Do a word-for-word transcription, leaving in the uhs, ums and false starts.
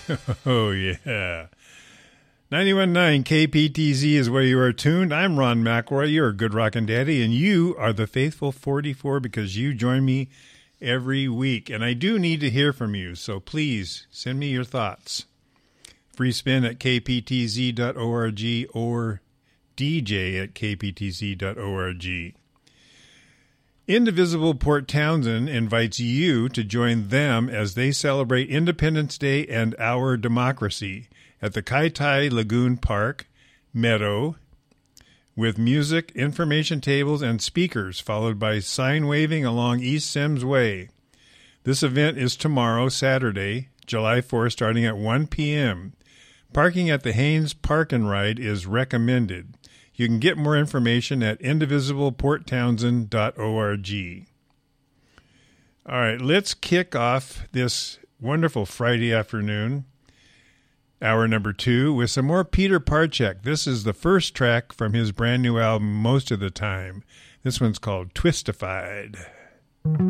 Oh, yeah. ninety-one point nine K P T Z is where you are tuned. I'm Ron McElroy. You're a good rockin' daddy, and you are the faithful forty-four because you join me every week. And I do need to hear from you, so please send me your thoughts. Free spin at k p t z dot org or d j at k p t z dot org. Indivisible Port Townsend invites you to join them as they celebrate Independence Day and our democracy at the Kaitai Lagoon Park Meadow with music, information tables, and speakers, followed by sign waving along East Sims Way. This event is tomorrow, Saturday, July fourth, starting at one p.m. Parking at the Haynes Park and Ride is recommended. You can get more information at indivisible port townsend dot org. All right, let's kick off this wonderful Friday afternoon, hour number two, with some more Peter Parchek. This is the first track from his brand new album, Most of the Time. This one's called Twistified.